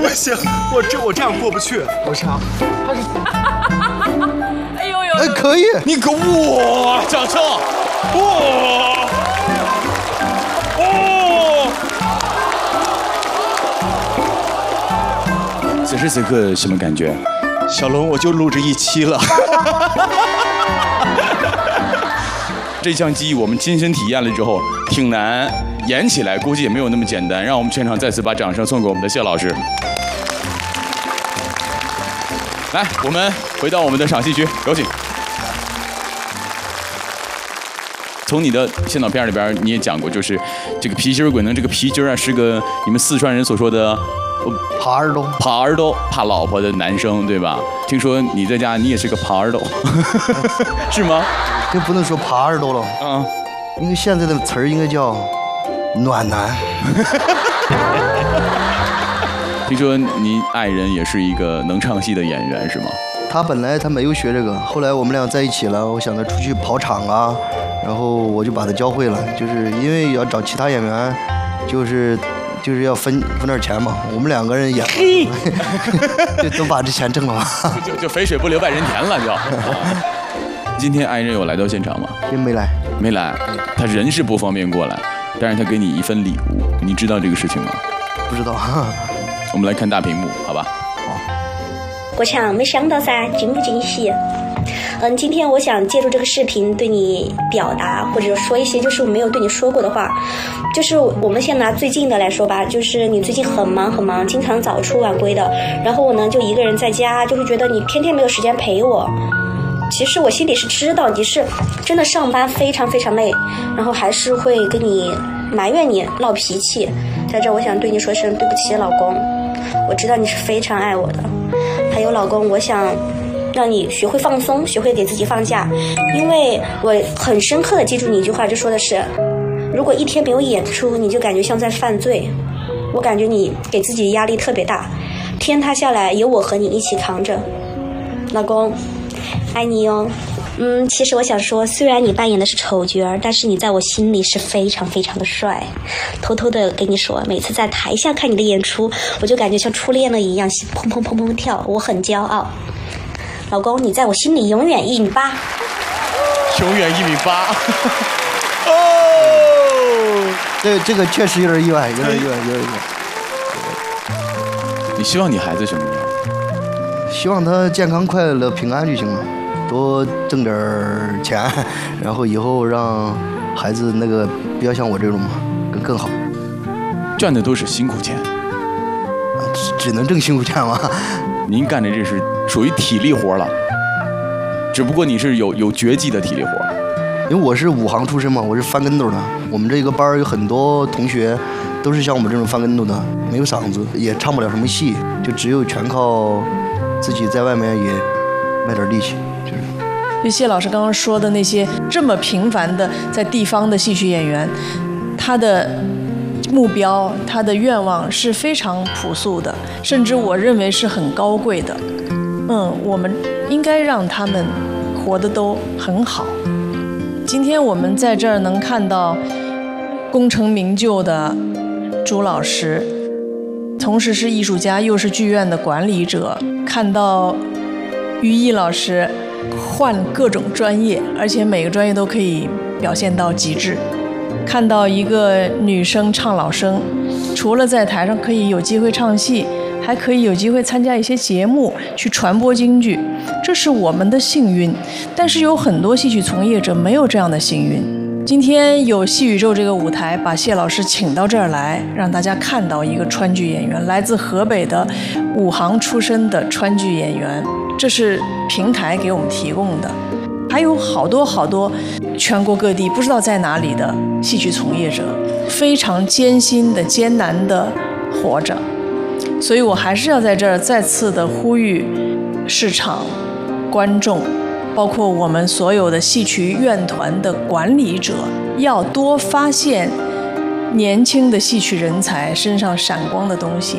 行，我这样过不去。我强，他是。 哎呦呦！ 哎，可以， 你可哇，掌声！哇！哦！此时此刻什么感觉？ 小龙，我就录这一期了。 这项技艺我们亲身体验了之后，挺难演起来，估计也没有那么简单。让我们全场再次把掌声送给我们的谢老师。来，我们回到我们的赏戏区，有请。从你的先导片里边，你也讲过，就是这个皮筋儿鬼呢，这个皮筋儿啊，是个你们四川人所说的耙耳朵， 耙耳朵怕老婆的男生，对吧？听说你在家你也是个耙耳朵，是吗？ 这不能说耙耳朵了，因为现在的词儿应该叫暖男。 听说你爱人也是一个能唱戏的演员，是吗？ 他本来他没有学这个，后来我们俩在一起了，我想着出去跑场啊，然后我就把他教会了，就是因为要找其他演员，就是要分点钱嘛，我们两个人演，就都把这钱挣了嘛。 就肥水不流外人田了就。今天爱人有来到现场吗？ 没来， 没来，他人是不方便过来，但是他给你一份礼物，你知道这个事情吗？ 不知道。 我们来看大屏幕，好吧？ 国强，没想到噻，惊不惊喜？今天我想借助这个视频对你表达，或者说一些就是我没有对你说过的话。就是我们先拿最近的来说吧，就是你最近很忙，经常早出晚归的。然后我呢就一个人在家，就会觉得你天天没有时间陪我。其实我心里是知道你是真的上班非常累，然后还是会跟你埋怨你闹脾气。在这我想对你说声对不起，老公，我知道你是非常爱我的。还有老公，我想让你学会放松，学会给自己放假，因为我很深刻的记住你一句话，就说的是，如果一天没有演出，你就感觉像在犯罪。我感觉你给自己压力特别大，天塌下来有我和你一起扛着。老公，爱你哦。其实我想说，虽然你扮演的是丑角，但是你在我心里是非常的帅。偷偷的跟你说，每次在台下看你的演出，我就感觉像初恋了一样，心砰跳，我很骄傲。老公，你在我心里永远1.8米。 永远1.8米。 哦，这个确实有点意外，有点意外。 你希望你孩子什么样？ 希望他健康、快乐、平安就行了。多挣点钱，然后以后让孩子那个不要像我这种嘛，更好。 赚的都是辛苦钱， 只能挣辛苦钱吗？ 您干的这是属于体力活了，只不过你是有绝技的体力活。 因为我是武行出身嘛，我是翻跟斗的。我们这个班有很多同学都是像我们这种翻跟斗的，没有嗓子，也唱不了什么戏，就只有全靠自己在外面也卖点力气。 就谢老师刚刚说的那些这么平凡的在地方的戏曲演员，他的目标、他的愿望是非常朴素的，甚至我认为是很高贵的。我们应该让他们活得都很好。今天我们在这儿能看到功成名就的朱老师，同时是艺术家又是剧院的管理者，看到于毅老师换各种专业，而且每个专业都可以表现到极致。看到一个女生唱老生，除了在台上可以有机会唱戏，还可以有机会参加一些节目去传播京剧，这是我们的幸运。但是有很多戏曲从业者没有这样的幸运。今天有戏宇宙这个舞台，把谢老师请到这儿来，让大家看到一个川剧演员，来自河北的武行出身的川剧演员，这是平台给我们提供的。还有好多全国各地不知道在哪里的戏曲从业者，非常艰辛的艰难的活着。所以我还是要在这儿再次的呼吁市场、观众，包括我们所有的戏曲院团的管理者，要多发现年轻的戏曲人才身上闪光的东西。